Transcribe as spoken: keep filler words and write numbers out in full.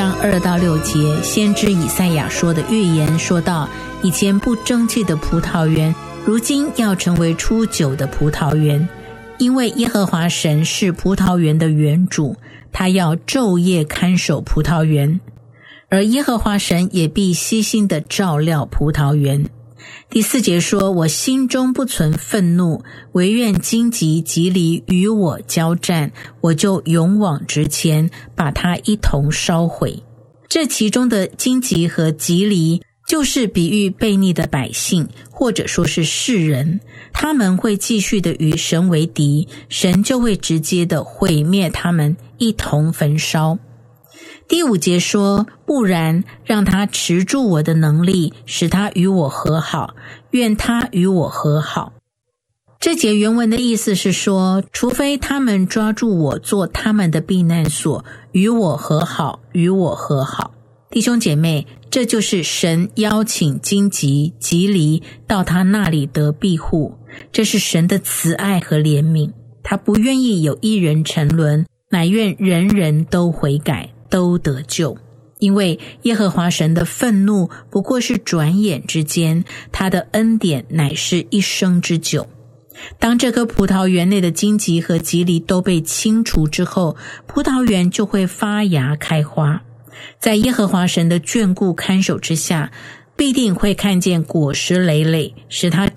章二到六节，先知以赛亚说的预言说到，以前不争气的葡萄园，如今要成为出酒的葡萄园，因为耶和华神是葡萄园的园主，他要昼夜看守葡萄园，而耶和华神也必悉心地照料葡萄园。第四节说，我心中不存愤怒，惟愿荆棘蒺藜与我交战，我就勇往直前，把它一同烧毁。这其中的荆棘和蒺藜就是比喻悖逆的百姓，或者说是世人，他们会继续的与神为敌，神就会直接的毁灭他们，一同焚烧。第五节说，不然，让他持住我的能力，使他与我和好，愿他与我和好。这节原文的意思是说，除非他们抓住我做他们的避难所，与我和好，与我和好。弟兄姐妹，这就是神邀请荆棘蒺藜到他那里得庇护，这是神的慈爱和怜悯，他不愿意有一人沉沦，乃愿人人都悔改，都得救。因为耶和华神的愤怒不过是转眼之间，他的恩典乃是一生之久。当这棵葡萄园内的荆棘和蒺藜都被清除之后，葡萄园就会发芽开花。在耶和华神的眷顾看守之下，必定会看见果实累累，使他